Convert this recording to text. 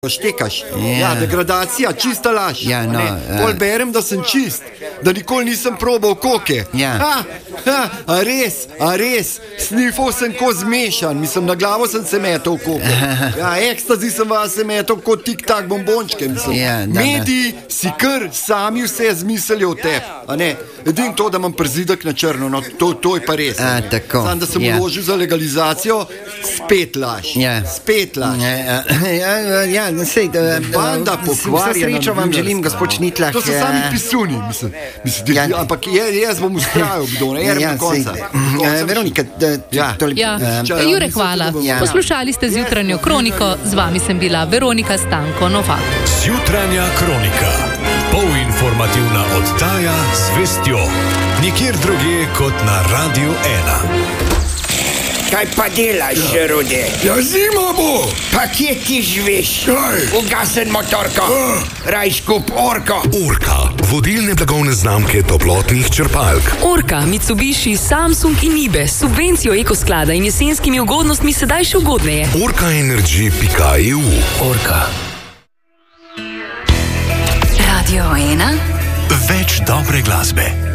Štekaš. Ja, degradacija, čista laž. Ja, no, Pol berem, da sem čist, da nikoli nisem probal koke. Ja. A res, snifal sem ko zmešan, mislim, na glavo sem se metal koke. Ja, ekstazi sem vas se metal kot tik-tak bombončke, mislim. Ja, Mediji si kar sami vse zmislili o tebi, a ne? Edino to, da imam przidek na črno, no to je pa res. Tako. Sam, da sem vložil za legalizacijo, spet laž. Spet laž. Banda pokvarjena. Srečo vam želim, gospod Šnitlak. To so sami pisuni, mislim, ampak jaz bom ustrajal, do konca. Veronika, Jure, hvala. Poslušali ste Zjutranjo kroniko, z vami sem bila Veronika Stanko Novak. Zjutranja kronika, polinformativna oddaja z vestjo, nikjer drugje kot na Radio 1. Kaj pa delaš, Rudi? Ja, zima bo! Pa kje ti živiš? Kaj? Ugasen motorko, raj skup Orko. Orka, vodilne blagovne znamke toplotnih črpalk. Orka, Mitsubishi, Samsung in Ibe s subvencijo ekosklada in jesenskimi ugodnostmi sedaj še ugodneje. Orkaenergy.eu. Orka. Radio 1. Več dobre glasbe.